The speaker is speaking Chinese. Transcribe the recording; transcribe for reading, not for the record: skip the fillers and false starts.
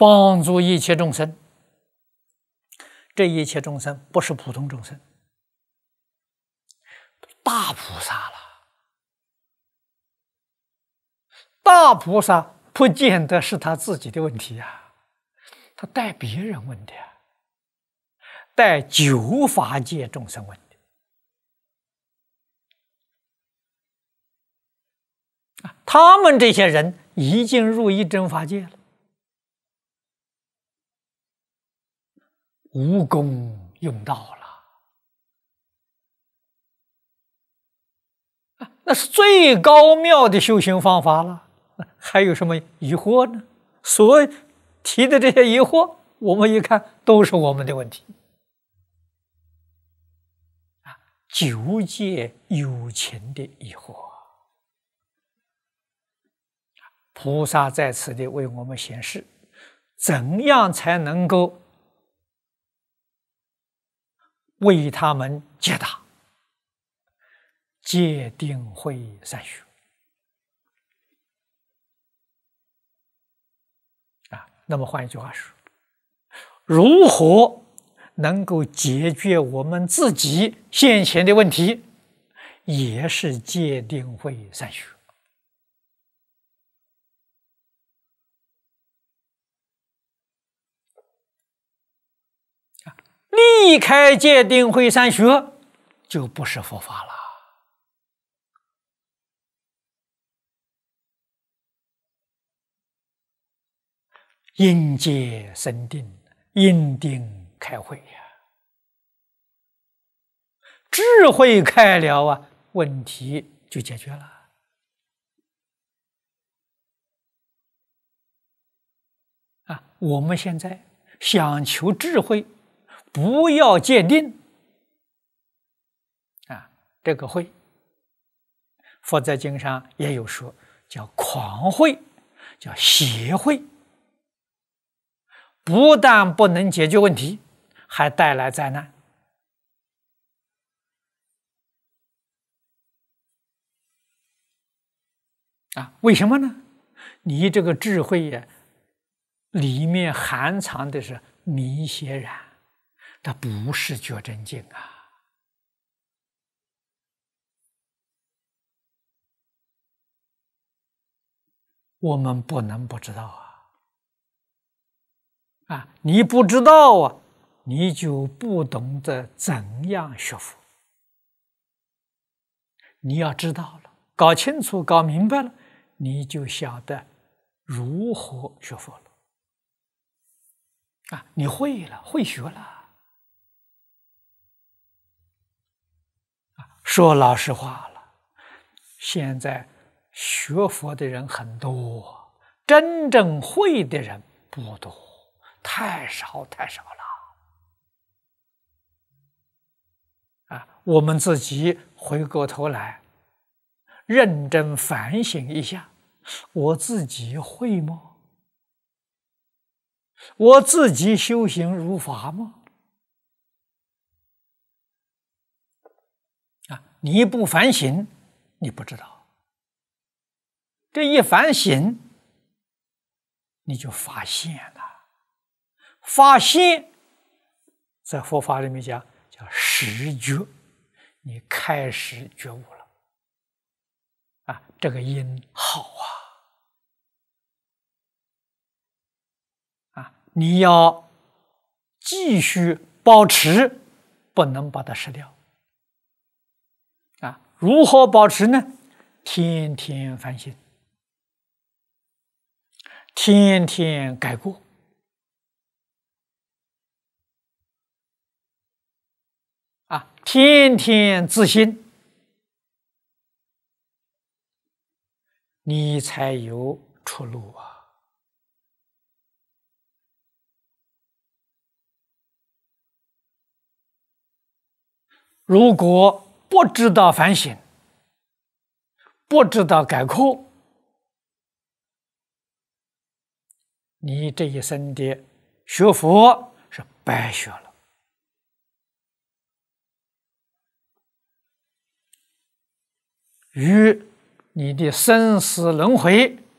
帮助一切众生。这一切众生不是普通众生，大菩萨了。大菩萨不见得是他自己的问题呀，他带别人问的，带九法界众生问的。他们这些人已经入一真法界了，无功用道了，那是最高妙的修行方法了，还有什么疑惑呢？所提的这些疑惑，我们一看都是我们的问题。九界有情的疑惑，菩萨在此地为我们显示，怎样才能够为他们解答戒定慧三学。那么换一句话说，如何能够解决我们自己现前的问题，也是戒定慧三学。离开戒定慧三学，就不是佛法了。因戒生定，因定开慧呀。智慧开了啊，问题就解决了。我们现在想求智慧，不要戒定这个慧，佛在经上也有说，叫狂慧，叫邪慧。不但不能解决问题，还带来灾难。为什么呢？你这个智慧呀，里面含藏的是迷邪染，它不是觉真经啊。我们不能不知道你不知道你就不懂得怎样学佛。你要知道了，搞清楚、搞明白了，你就晓得如何学佛了。你会了，会学了。说老实话了，现在学佛的人很多，真正会的人不多，太少太少了。我们自己回过头来认真反省一下，我自己会吗？我自己修行如法吗？你不反省，你不知道。这一反省，你就发现了。发现，在佛法里面讲叫识觉，你开始觉悟了。这个因好你要继续保持，不能把它失掉。如何保持呢？天天反省，天天改过。天天自省，你才有出路如果不知道反省，不知道改过，你这一生的学佛是白学了。与你的生死轮回